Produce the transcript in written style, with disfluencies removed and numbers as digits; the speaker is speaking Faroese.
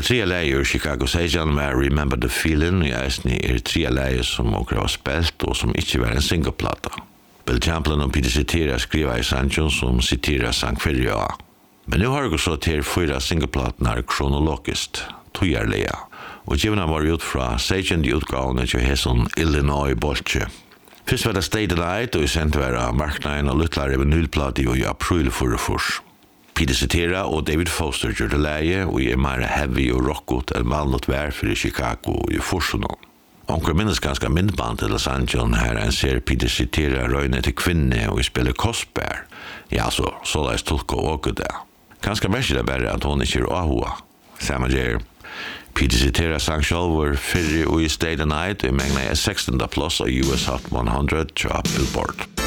Det tre läger Chicago Sage med Remember the Feeling i eisne tre läger som också var spelt och som inte var en singleplatta. Bill Champlin och Peter Cetera skriva i Sancho som Cetera sang för. Men nu har jag så till 4 singleplattor kronologiskt, tojarliga. Och givna var ut från Sagen utgåvan till Hesson Illinois Bolche. Först var det Stay the Night och sen var marknaden och lyttlar över nullplatta i april förra. Peter Cetera och David Foster gjorde läge och är mer heavy och rockot än vanligt vär för Chicago i Forsson. Onkel minns ganska myndband till Los Angeles här en ser Peter Cetera röjna till kvinne och spelar Cosper. Ja, så läst tolka och det. Ganska mest det bara att hon inte är ahua. Samma ger. Peter Cetera sang själv för i Stay the Night i mängna 16:e plats av US Hot 100 på Billboard.